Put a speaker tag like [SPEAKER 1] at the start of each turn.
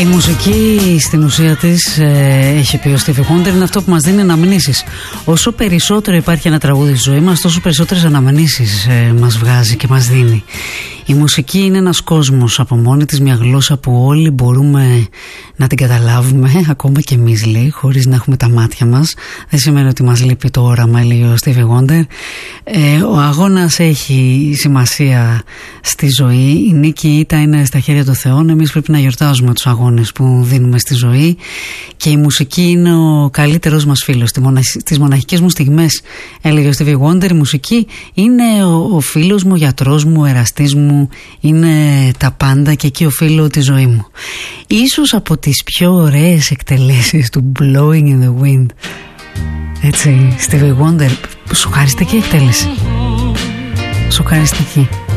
[SPEAKER 1] Η μουσική στην ουσία της, έχει πει ο Stevie Wonder, είναι αυτό που μας δίνει αναμνήσεις. Όσο περισσότερο υπάρχει ένα τραγούδι στη ζωή μας, τόσο περισσότερες αναμνήσεις μας βγάζει και μας δίνει. Η μουσική είναι ένας κόσμος από μόνη της, μια γλώσσα που όλοι μπορούμε να την καταλάβουμε, ακόμα και εμείς, λέει, χωρίς να έχουμε τα μάτια μας. Δεν σημαίνει ότι μας λείπει το όραμα, λέει ο Stevie Wonder. Ο αγώνας έχει σημασία στη ζωή. Η νίκη ήττα είναι στα χέρια του Θεού. Εμείς πρέπει να γιορτάζουμε τους αγώνες που δίνουμε στη ζωή. Και η μουσική είναι ο καλύτερος μας φίλος. Στις μοναχικές μου στιγμές, έλεγε ο Stevie Wonder, η μουσική είναι ο φίλος μου, ο γιατρός μου, ο εραστής μου, είναι τα πάντα και εκεί οφείλω τη ζωή μου. Ίσως από τις πιο ωραίες εκτελέσεις του Blowing in the Wind, έτσι, Stevie Wonder, σοκαριστική εκτέλεση, σοκαριστική.